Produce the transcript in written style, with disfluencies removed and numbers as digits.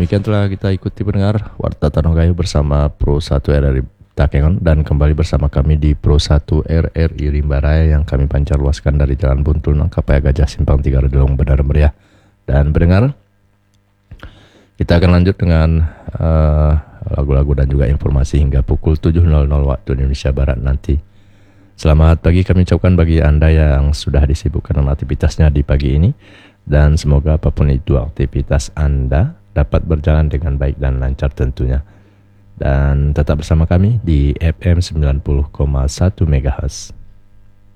demikian telah kita ikuti pendengar Warta Tanah Gayo bersama Pro 1 RRI Takengon, dan kembali bersama kami di Pro 1 RRI Rimba Raya yang kami pancar luaskan dari Jalan Buntul Nangkapaya Gajah Simpang 3 Redolong Benar Meriah. Dan pendengar, kita akan lanjut dengan lagu-lagu dan juga informasi hingga pukul 7.00 waktu Indonesia Barat nanti. Selamat pagi kami ucapkan bagi Anda yang sudah disibukkan dengan aktivitasnya di pagi ini, dan semoga apapun itu aktivitas Anda dapat berjalan dengan baik dan lancar tentunya. Dan tetap bersama kami di FM 90,1 MHz.